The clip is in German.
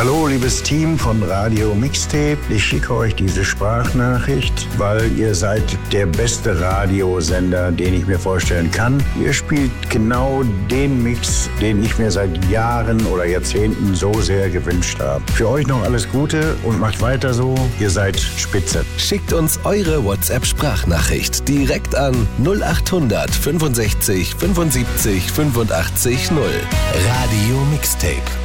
Hallo, liebes Team von Radio Mixtape. Ich schicke euch diese Sprachnachricht, weil ihr seid der beste Radiosender, den ich mir vorstellen kann. Ihr spielt genau den Mix, den ich mir seit Jahren oder Jahrzehnten so sehr gewünscht habe. Für euch noch alles Gute und macht weiter so. Ihr seid spitze. Schickt uns eure WhatsApp-Sprachnachricht direkt an 0800 65 75 85 0. Radio Mixtape.